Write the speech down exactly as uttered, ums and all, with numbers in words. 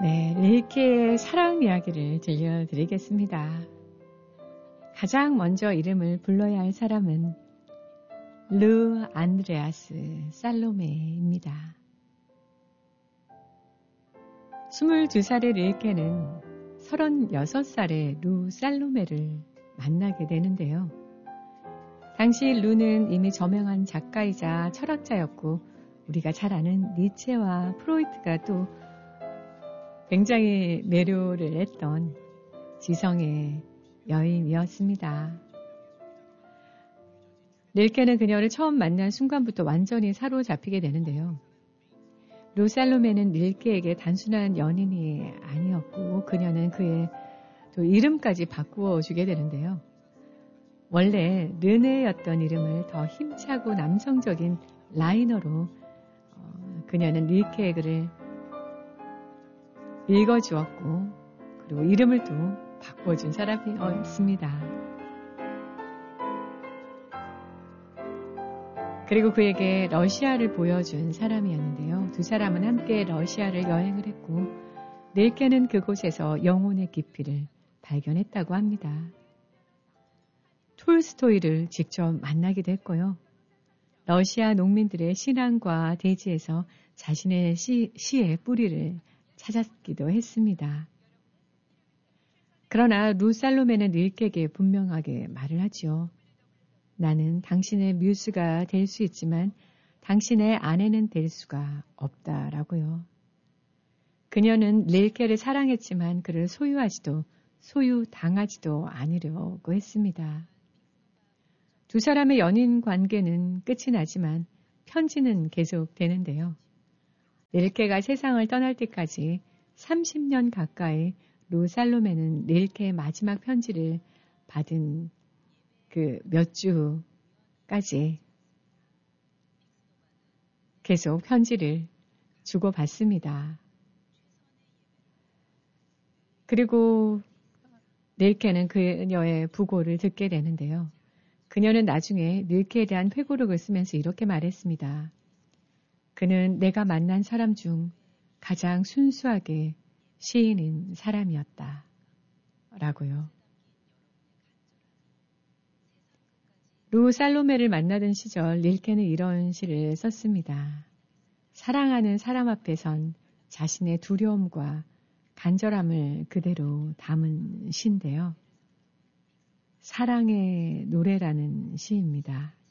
네, 릴케의 사랑 이야기를 들려드리겠습니다. 가장 먼저 이름을 불러야 할 사람은 르 안드레아스 살로메입니다. 스물두 살의 릴케는 서른여섯 살의 루 살로메를 만나게 되는데요. 당시 루는 이미 저명한 작가이자 철학자였고 우리가 잘 아는 니체와 프로이트가 또 굉장히 매료를 했던 지성의 여인이었습니다. 릴케는 그녀를 처음 만난 순간부터 완전히 사로잡히게 되는데요. 루 살로메는 릴케에게 단순한 연인이 아니었고 그녀는 그의 또 이름까지 바꾸어 주게 되는데요. 원래 르네였던 이름을 더 힘차고 남성적인 라이너로 어, 그녀는 릴케의 글을 읽어주었고 그리고 이름을 또 바꿔준 사람이었습니다. 그리고 그에게 러시아를 보여준 사람이었는데요. 두 사람은 함께 러시아를 여행을 했고 릴케는 그곳에서 영혼의 깊이를 발견했다고 합니다. 톨스토이를 직접 만나기도 했고요. 러시아 농민들의 신앙과 대지에서 자신의 시, 시의 뿌리를 찾았기도 했습니다. 그러나 루 살로메는 릴케에게 분명하게 말을 하죠. 나는 당신의 뮤스가 될 수 있지만 당신의 아내는 될 수가 없다라고요. 그녀는 릴케를 사랑했지만 그를 소유하지도 소유당하지도 않으려고 했습니다. 두 사람의 연인 관계는 끝이 나지만 편지는 계속되는데요. 릴케가 세상을 떠날 때까지 삼십 년 가까이 루 살로메는 릴케의 마지막 편지를 받은 그 몇 주까지 계속 편지를 주고받습니다. 그리고 릴케는 그녀의 부고를 듣게 되는데요. 그녀는 나중에 릴케에 대한 회고록을 쓰면서 이렇게 말했습니다. 그는 내가 만난 사람 중 가장 순수하게 시인인 사람이었다. 라고요. 루 살로메를 만나던 시절 릴케는 이런 시를 썼습니다. 사랑하는 사람 앞에선 자신의 두려움과 간절함을 그대로 담은 시인데요. 사랑의 노래라는 시입니다.